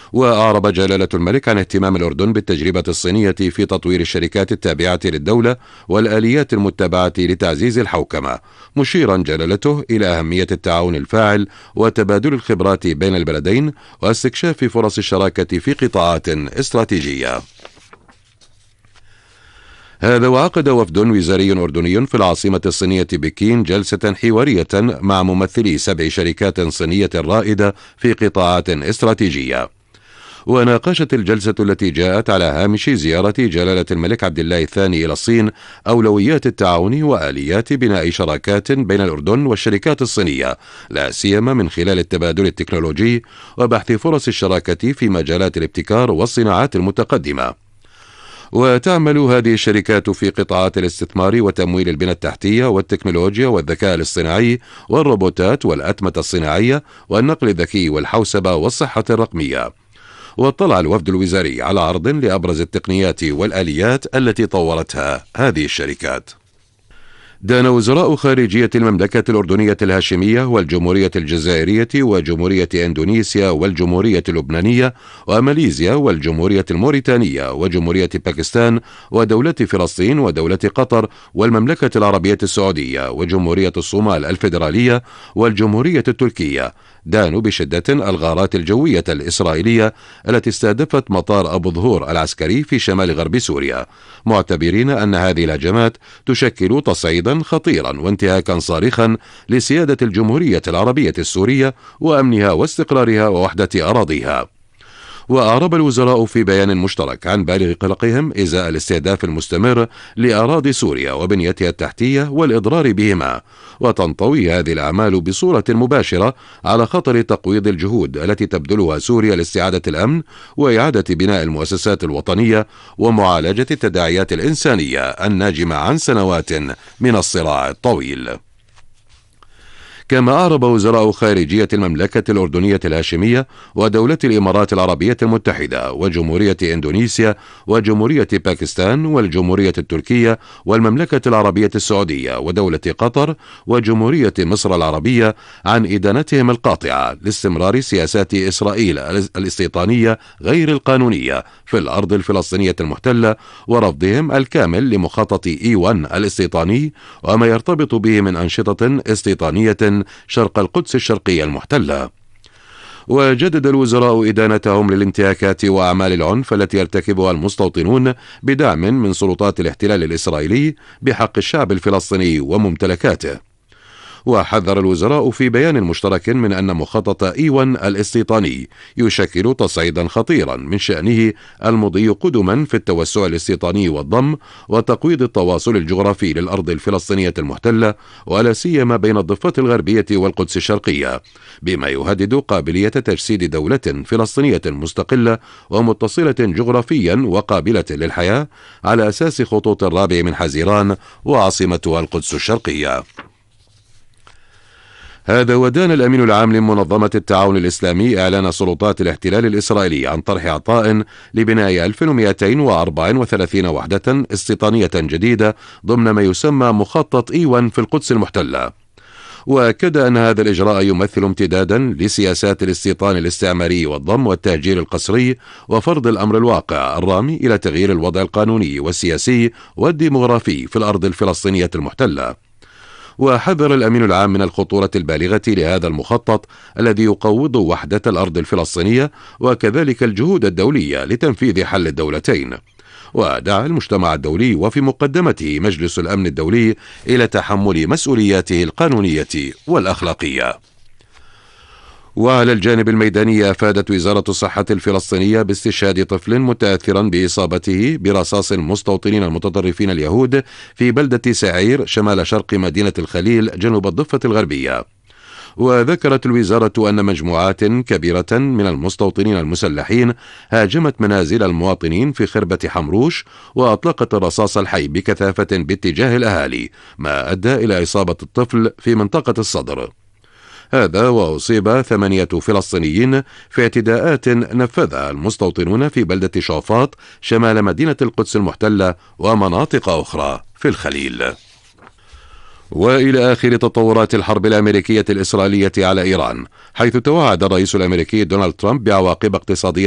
وأعرب جلالة الملك عن اهتمام الأردن بالتجربة الصينية في تطوير الشركات التابعة للدولة والآليات المتبعة لتعزيز الحوكمة، مشيرا جلالته إلى أهمية التعاون الفاعل وتبادل الخبرات بين البلدين واستكشاف فرص الشراكة في قطاعات استراتيجية. هذا وعقد وفد وزاري أردني في العاصمة الصينية بكين جلسة حوارية مع ممثلي 7 شركات صينية رائدة في قطاعات استراتيجية. وناقشت الجلسة التي جاءت على هامش زيارة جلالة الملك عبد الله الثاني إلى الصين أولويات التعاون وآليات بناء شراكات بين الأردن والشركات الصينية، لا سيما من خلال التبادل التكنولوجي وبحث فرص الشراكة في مجالات الابتكار والصناعات المتقدمة. وتعمل هذه الشركات في قطاعات الاستثمار وتمويل البنى التحتية والتكنولوجيا والذكاء الاصطناعي والروبوتات والأتمتة الصناعية والنقل الذكي والحوسبة والصحة الرقمية. واطلع الوفد الوزاري على عرض لأبرز التقنيات والآليات التي طورتها هذه الشركات. دان وزراء خارجية المملكة الأردنية الهاشمية والجمهورية الجزائرية وجمهورية إندونيسيا والجمهورية اللبنانية وماليزيا والجمهورية الموريتانية وجمهورية باكستان ودولة فلسطين ودولة قطر والمملكة العربية السعودية وجمهورية الصومال الفيدرالية والجمهورية التركية دانوا بشدة الغارات الجوية الإسرائيلية التي استهدفت مطار أبو ظهور العسكري في شمال غرب سوريا، معتبرين أن هذه الهجمات تشكل تصعيدا خطيرا وانتهاكا صارخا لسيادة الجمهورية العربية السورية وأمنها واستقرارها ووحدة أراضيها. وأعرب الوزراء في بيان مشترك عن بالغ قلقهم إزاء الاستهداف المستمر لأراضي سوريا وبنيتها التحتية والإضرار بهما، وتنطوي هذه الأعمال بصورة مباشرة على خطر تقويض الجهود التي تبذلها سوريا لاستعادة الأمن وإعادة بناء المؤسسات الوطنية ومعالجة التداعيات الإنسانية الناجمة عن سنوات من الصراع الطويل. كما أعرب وزراء خارجية المملكة الأردنية الهاشمية ودولة الإمارات العربية المتحدة وجمهورية إندونيسيا وجمهورية باكستان والجمهورية التركية والمملكة العربية السعودية ودولة قطر وجمهورية مصر العربية عن إدانتهم القاطعة لاستمرار سياسات إسرائيل الاستيطانية غير القانونية في الأرض الفلسطينية المحتلة ورفضهم الكامل لمخطط E1 الاستيطاني وما يرتبط به من أنشطة استيطانية شرق القدس الشرقية المحتلة. وجدد الوزراء إدانتهم للانتهاكات وأعمال العنف التي يرتكبها المستوطنون بدعم من سلطات الاحتلال الإسرائيلي بحق الشعب الفلسطيني وممتلكاته. وحذر الوزراء في بيان مشترك من أن مخطط E1 الاستيطاني يشكل تصعيدا خطيرا من شأنه المضي قدما في التوسع الاستيطاني والضم وتقويض التواصل الجغرافي للأرض الفلسطينية المحتلة ولا سيما بين الضفة الغربية والقدس الشرقية، بما يهدد قابلية تجسيد دولة فلسطينية مستقلة ومتصلة جغرافيا وقابلة للحياة على أساس خطوط الرابع من حزيران وعاصمتها القدس الشرقية. هذا ودان الأمين العام لمنظمة التعاون الإسلامي إعلان سلطات الاحتلال الإسرائيلي عن طرح عطاء لبناء 1234 وحدة استيطانية جديدة ضمن ما يسمى مخطط E1 في القدس المحتلة. وأكد أن هذا الإجراء يمثل امتدادا لسياسات الاستيطان الاستعماري والضم والتهجير القسري وفرض الأمر الواقع الرامي إلى تغيير الوضع القانوني والسياسي والديمغرافي في الأرض الفلسطينية المحتلة. وحذر الأمين العام من الخطورة البالغة لهذا المخطط الذي يقوض وحدة الأرض الفلسطينية وكذلك الجهود الدولية لتنفيذ حل الدولتين. ودعا المجتمع الدولي وفي مقدمته مجلس الأمن الدولي إلى تحمل مسؤولياته القانونية والأخلاقية. وعلى الجانب الميداني أفادت وزارة الصحة الفلسطينية باستشهاد طفل متأثرا بإصابته برصاص المستوطنين المتطرفين اليهود في بلدة سعير شمال شرق مدينة الخليل جنوب الضفة الغربية. وذكرت الوزارة أن مجموعات كبيرة من المستوطنين المسلحين هاجمت منازل المواطنين في خربة حمروش وأطلقت الرصاص الحي بكثافة باتجاه الأهالي، ما أدى إلى إصابة الطفل في منطقة الصدر. هذا وأصيب 8 فلسطينيين في اعتداءات نفذها المستوطنون في بلدة شافاط شمال مدينة القدس المحتلة ومناطق أخرى في الخليل. وإلى آخر تطورات الحرب الأمريكية الإسرائيلية على إيران، حيث توعد الرئيس الأمريكي دونالد ترامب بعواقب اقتصادية